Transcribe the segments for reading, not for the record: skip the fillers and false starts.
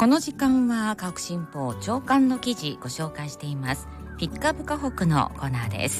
この時間は家屋新報朝刊の記事ご紹介しています。ピックアップ家屋のコーナーです。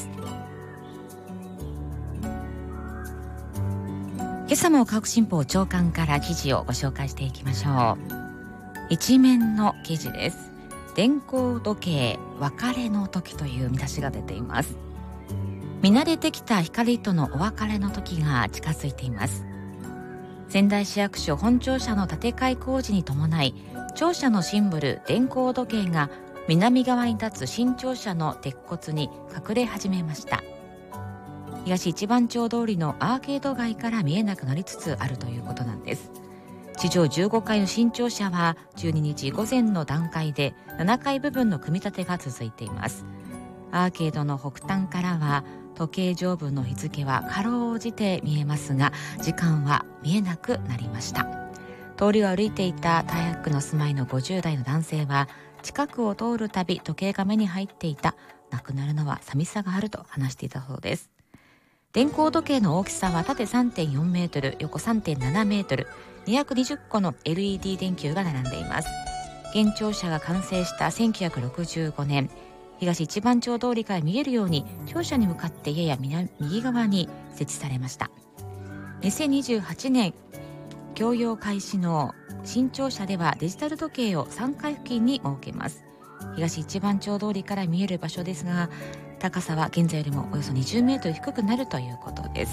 今朝も家屋新報朝刊から記事をご紹介していきましょう。一面の記事です。電光時計別れの時という見出しが出ています。見慣れてきた光とのお別れの時が近づいています。仙台市役所本庁舎の建て替え工事に伴い、庁舎のシンボル電光時計が南側に立つ新庁舎の鉄骨に隠れ始めました。東一番町通りのアーケード街から見えなくなりつつあるということなんです。地上15階の新庁舎は12日午前の段階で7階部分の組み立てが続いています。アーケードの北端からは時計上部の日付はかろうじて見えますが、時間は見えなくなりました。通りを歩いていた大学区の住まいの50代の男性は、近くを通るたび時計が目に入っていた。なくなるのは寂しさがあると話していたそうです。電光時計の大きさは縦 3.4 メートル、横 3.7 メートル、220個の LED 電球が並んでいます。現庁舎が完成した1965年、東一番町通りから見えるように庁舎に向かってやや右側に設置されました。2028年供用開始の新庁舎ではデジタル時計を3階付近に設けます。東一番町通りから見える場所ですが、高さは現在よりもおよそ20メートル低くなるということです。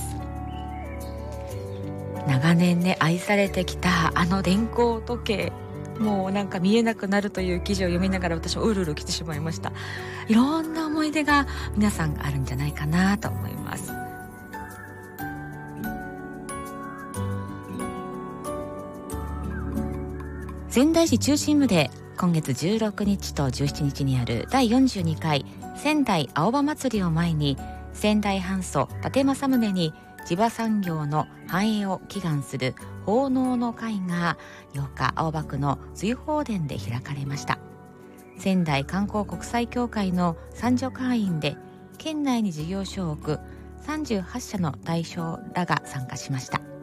長年ね、愛されてきたあの電光時計、もうなんか見えなくなるという記事を読みながら私はうるうる来てしまいました。いろんな思い出が皆さんあるんじゃないかなと思います。仙台市中心部で今月16日と17日にある第42回仙台青葉祭りを前に、仙台藩祖伊達政宗に地場産業の繁栄を祈願する奉納の会が8日青葉区の瑞鳳殿で開かれました。仙台観光国際協会の参助会員で県内に事業所を置く38社の代表らが参加しました。